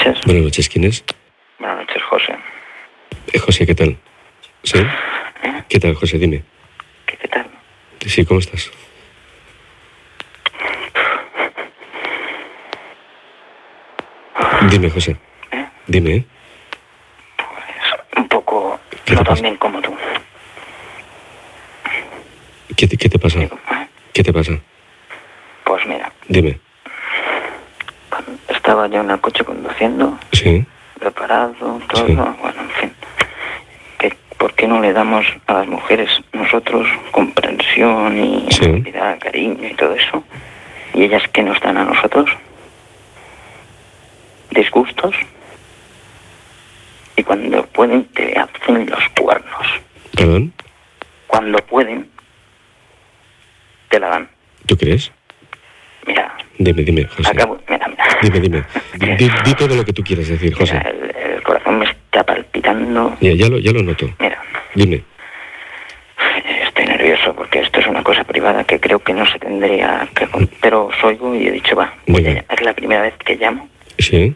noches. Buenas noches, ¿quién es? Buenas noches, José. José, ¿qué tal? ¿Sí? ¿Qué tal, José? Dime. ¿Qué tal? Sí, ¿cómo estás? Dime, José. Dime, ¿eh? Pues un poco ¿Qué no te tan pasa? bien como tú. ¿Qué te pasa? Digo, ¿Qué te pasa? pues mira, Dime. estaba yo en el coche conduciendo, Sí, preparado, todo, Sí. bueno, en fin. ¿Por qué no le damos a las mujeres nosotros comprensión y Sí. amabilidad, cariño y todo eso? ¿Y ellas qué nos dan a nosotros? ¿Disgustos? Y cuando pueden te hacen los cuernos. ¿Perdón? Cuando pueden te la dan. ¿Tú crees? Mira, Dime, José. mira. Dime. Di todo lo que tú quieras decir, José. Mira, el corazón me está palpitando. Ya lo noto. Mira, Dime. estoy nervioso porque esto es una cosa privada que creo que no se tendría que... Pero os oigo y he dicho, Venga. es la primera vez que llamo. Sí.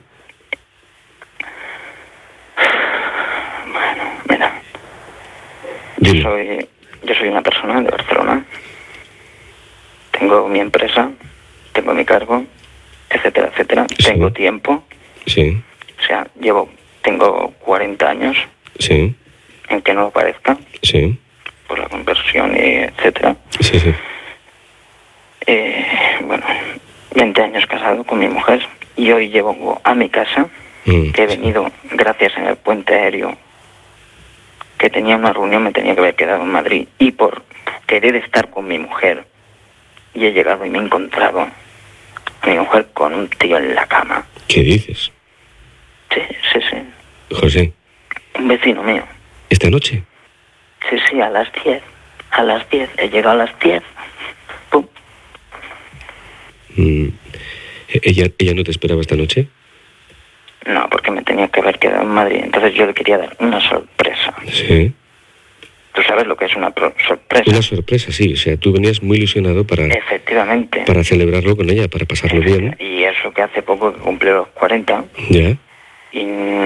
Bueno, mira, Dime. yo soy una persona de Barcelona. Tengo mi empresa, tengo mi cargo, etcétera, etcétera. Sí. Tengo tiempo, Sí. o sea, tengo 40 años, Sí. en que no lo parezca, Sí. por la conversión y etcétera. Sí. Bueno, 20 años casado con mi mujer y hoy llevo a mi casa, que he venido gracias en el puente aéreo, que tenía una reunión, me tenía que haber quedado en Madrid, y por querer estar con mi mujer, y he llegado y me he encontrado a mi mujer con un tío en la cama. ¿Qué dices? Sí. José, Un vecino mío. ¿esta noche? Sí, a las 10. A las 10. He llegado a las 10. Pum. ¿Ella no te esperaba esta noche? No, porque me tenía que haber quedado en Madrid. Entonces yo le quería dar una sorpresa. Sí. ¿Tú sabes lo que es una sorpresa? Una sorpresa, sí. O sea, tú venías muy ilusionado Efectivamente. para celebrarlo con ella, para pasarlo bien. Y eso que hace poco que cumple los 40. Ya. Y